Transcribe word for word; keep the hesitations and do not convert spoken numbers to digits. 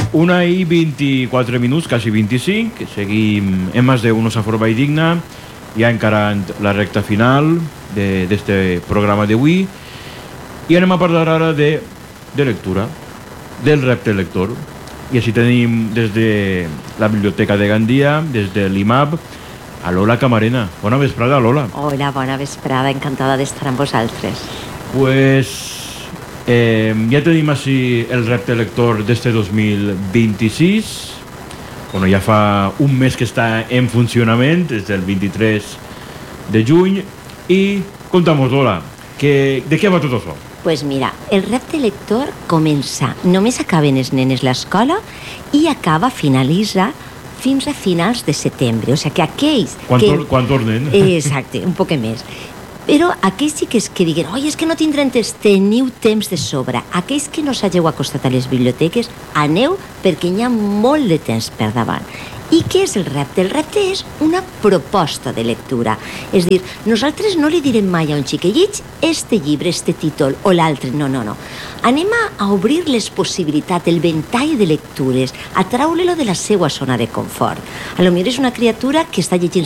Una i vint-i-quatre minuts, quasi vint-i-cinc. Seguim en Más de Uno, a forma i digna, ja encarant la recta final d'este programa d'avui, i anem a parlar ara de, de lectura, del repte lector. I així tenim des de la Biblioteca de Gandia, des de l'I M A B, a Lola Camarena. Bona vesprada, Lola. Hola, bona vesprada, encantada d'estar amb vosaltres. Pues eh, ja tenim així el repte lector d'este dos mil vint-i-sis. Bueno, ja fa un mes que està en funcionament, des del vint-i-tres de juny. I contamos, Lola, que, de què va tot això? Pues mira, el repte lector comença, només acaben els nenes l'escola i acaba, finalitza fins a finals de setembre. O sigui que aquells... Quan, que... tor quan tornen. Exacte, un poc més. Però aquells sí que es que diguen, oi, és que no tindrem temps, teniu temps de sobre. Aquells que no s'hagueu acostat a les biblioteques, aneu perquè hi ha molt de temps per davant. I què és el repte? El repte és una proposta de lectura. És dir, nosaltres no li direm mai a un xic, lleig este llibre, este títol o l'altre, no, no, no. Anem a obrir les possibilitats, el ventall de lectures, a traure-lo de la seva zona de confort. A lo millor és una criatura que està llegint